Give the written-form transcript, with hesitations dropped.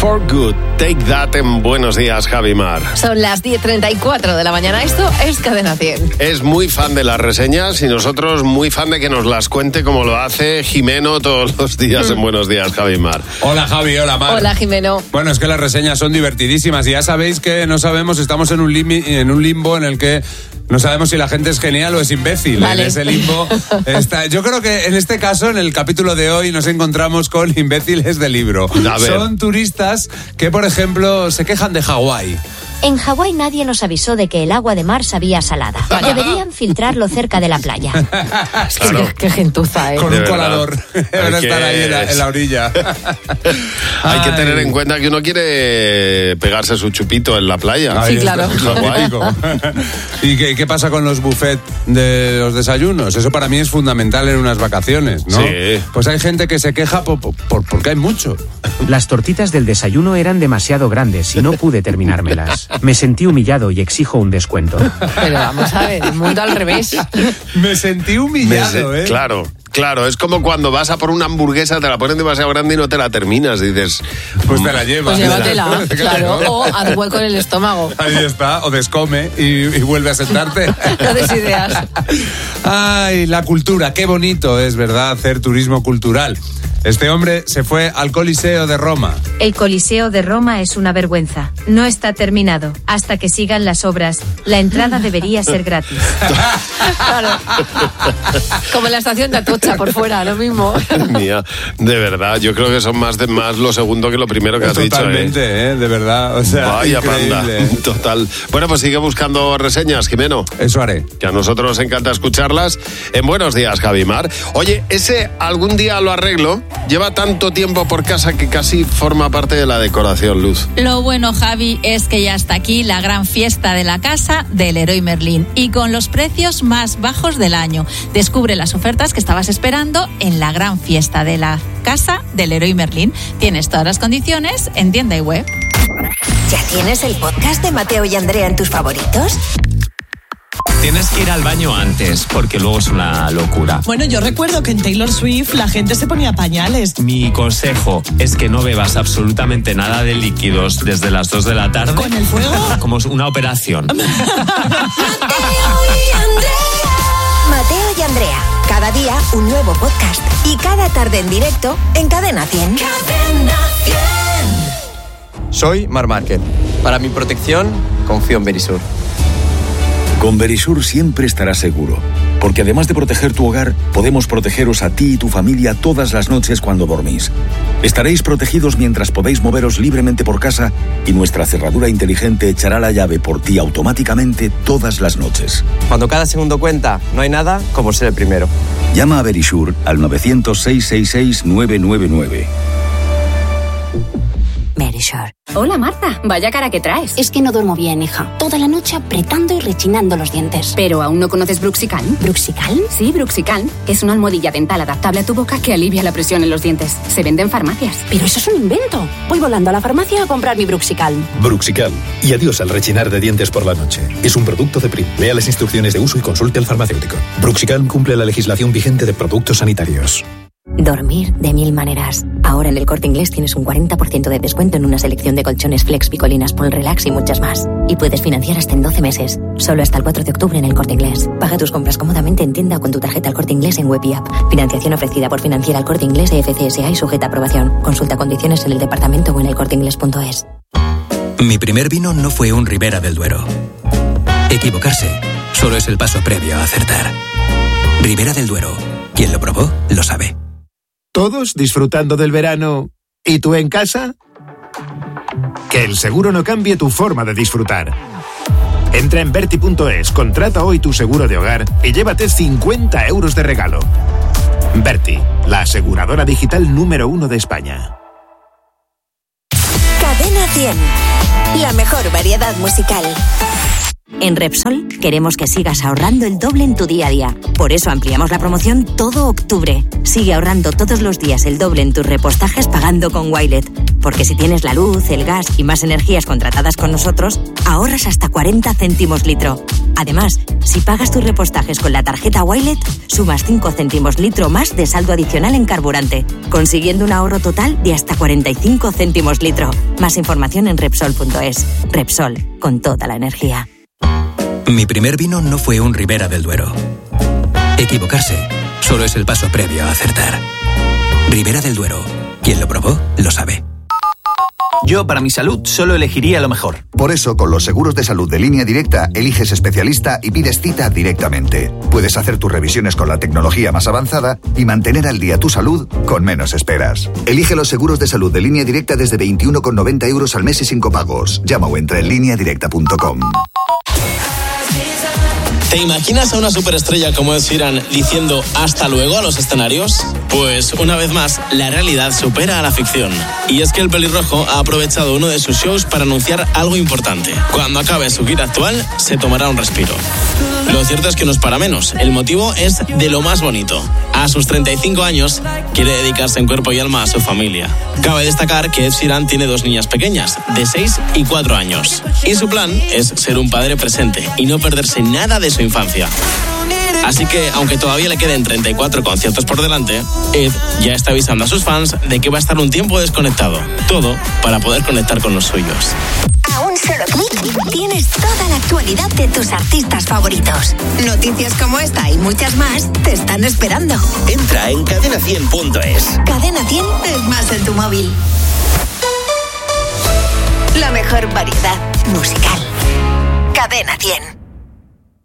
for Good. Take that en Buenos Días, Javi Mar. Son las 10:34 de la mañana. Esto es Cadena 100. Es muy fan de las reseñas y nosotros muy fan de que nos las cuente como lo hace Jimeno todos los días en Buenos Días, Javi Mar. Hola, Javi. Hola, Mar. Hola, Jimeno. Bueno, es que las reseñas son divertidísimas y ya sabéis que no sabemos, estamos en un limbo en el que no sabemos si la gente es genial o es imbécil. Vale. En ese limbo está. Yo creo que en este caso, en el capítulo de hoy, nos encontramos con imbéciles de libro. Son turistas que, por ejemplo, se quejan de Hawái. En Hawái nadie nos avisó de que el agua de mar sabía salada. Deberían filtrarlo cerca de la playa. Claro. Qué gentuza, ¿eh? Con De un verdad. colador. Van a estar ahí en la orilla. Hay que tener en cuenta que uno quiere pegarse su chupito en la playa. Sí, claro. Es lo típico. ¿Y qué pasa con los buffets de los desayunos? Eso para mí es fundamental en unas vacaciones, ¿no? Sí. Pues hay gente que se queja porque hay mucho. Las tortitas del desayuno eran demasiado grandes y no pude terminármelas. Me sentí humillado y exijo un descuento. Pero vamos a ver, el mundo al revés. Me sentí humillado, ¿eh? Claro, es como cuando vas a por una hamburguesa, te la ponen demasiado grande y no te la terminas. Dices, Pues te la llevas. Pues llévatela, claro. O haz hueco en el estómago. Ahí está, o descome y vuelve a sentarte. No des ideas. Ay, la cultura, qué bonito es, ¿verdad? Hacer turismo cultural. Este hombre se fue al Coliseo de Roma. El Coliseo de Roma es una vergüenza. No está terminado. Hasta que sigan las obras, la entrada debería ser gratis. Claro. Como en la estación de Atocha, por fuera, lo mismo. mía, de verdad, yo creo que son más lo segundo que lo primero que has Totalmente, dicho. de verdad. O sea, Vaya increíble. panda, total. Bueno, pues sigue buscando reseñas, Jimeno. Eso haré. Que a nosotros nos encanta escucharlas en Buenos Días, Javi Mar. Oye, ese algún día lo arreglo. Lleva tanto tiempo por casa que casi forma parte de la decoración, Luz. Lo bueno, Javi, es que ya está aquí la gran fiesta de la casa del Leroy Merlin y con los precios más bajos del año. Descubre las ofertas que estabas esperando en la gran fiesta de la casa del Leroy Merlin. Tienes todas las condiciones en tienda y web. ¿Ya tienes el podcast de Mateo y Andrea en tus favoritos? Tienes que ir al baño antes, porque luego es una locura. Bueno, yo recuerdo que en Taylor Swift la gente se ponía pañales. Mi consejo es que no bebas absolutamente nada de líquidos desde las 2 de la tarde. ¿Con el fuego? Como una operación. Mateo y Andrea. Cada día un nuevo podcast. Y cada tarde en directo en Cadena 100. Cadena 100. Soy Marc Márquez. Para mi protección, confío en Verisur. Con Verisur siempre estarás seguro, porque además de proteger tu hogar, podemos protegeros a ti y tu familia todas las noches cuando dormís. Estaréis protegidos mientras podéis moveros libremente por casa y nuestra cerradura inteligente echará la llave por ti automáticamente todas las noches. Cuando cada segundo cuenta, no hay nada como ser el primero. Llama a Verisur al 900-666-999. Verisur. Hola, Marta. Vaya cara que traes. Es que no duermo bien, hija. Toda la noche apretando y rechinando los dientes. ¿Pero aún no conoces Bruxicalm? ¿Bruxicalm? Sí, Bruxicalm, que es una almohadilla dental adaptable a tu boca que alivia la presión en los dientes. Se vende en farmacias. Pero eso es un invento. Voy volando a la farmacia a comprar mi Bruxicalm. Bruxicalm. Y adiós al rechinar de dientes por la noche. Es un producto de Prim. Lea las instrucciones de uso y consulte al farmacéutico. Bruxicalm cumple la legislación vigente de productos sanitarios. Dormir de 1000 maneras. Ahora en el Corte Inglés tienes un 40% de descuento en una selección de colchones Flex, Picolinas, Pol Relax y muchas más. Y puedes financiar hasta en 12 meses. Solo hasta el 4 de octubre en el Corte Inglés. Paga tus compras cómodamente en tienda o con tu tarjeta El Corte Inglés en web y app. Financiación ofrecida por Financiera El Corte Inglés de FCSA y sujeta a aprobación. Consulta condiciones en el departamento o en elcorteinglés.es. Mi primer vino no fue un Ribera del Duero. Equivocarse solo es el paso previo a acertar. Ribera del Duero. Quien lo probó, lo sabe. Todos disfrutando del verano. ¿Y tú en casa? Que el seguro no cambie tu forma de disfrutar. Entra en Berti.es, contrata hoy tu seguro de hogar y llévate 50 euros de regalo. Berti, la aseguradora digital número 1 de España. Cadena 100. La mejor variedad musical. En Repsol queremos que sigas ahorrando el doble en tu día a día. Por eso ampliamos la promoción todo octubre. Sigue ahorrando todos los días el doble en tus repostajes pagando con Wilet. Porque si tienes la luz, el gas y más energías contratadas con nosotros, ahorras hasta 40 céntimos litro. Además, si pagas tus repostajes con la tarjeta Wilet, sumas 5 céntimos litro más de saldo adicional en carburante, consiguiendo un ahorro total de hasta 45 céntimos litro. Más información en Repsol.es. Repsol, con toda la energía. Mi primer vino no fue un Ribera del Duero. Equivocarse solo es el paso previo a acertar. Ribera del Duero. Quien lo probó, lo sabe. Yo, para mi salud, solo elegiría lo mejor. Por eso, con los seguros de salud de Línea Directa, eliges especialista y pides cita directamente. Puedes hacer tus revisiones con la tecnología más avanzada y mantener al día tu salud con menos esperas. Elige los seguros de salud de Línea Directa desde 21,90 euros al mes y sin copagos. Llama o entra en lineadirecta.com. ¿Te imaginas a una superestrella como Ed Sheeran diciendo hasta luego a los escenarios? Pues una vez más, la realidad supera a la ficción. Y es que el pelirrojo ha aprovechado uno de sus shows para anunciar algo importante. Cuando acabe su gira actual, se tomará un respiro. Lo cierto es que no es para menos. El motivo es de lo más bonito. A sus 35 años, quiere dedicarse en cuerpo y alma a su familia. Cabe destacar que Ed Sheeran tiene 2 niñas pequeñas, de 6 y 4 años. Y su plan es ser un padre presente y no perderse nada de su infancia. Así que, aunque todavía le queden 34 conciertos por delante, Ed ya está avisando a sus fans de que va a estar un tiempo desconectado. Todo para poder conectar con los suyos. A un solo clic tienes toda la actualidad de tus artistas favoritos. Noticias como esta y muchas más te están esperando. Entra en cadena100.es. Cadena 100 es más en tu móvil. La mejor variedad musical. Cadena 100.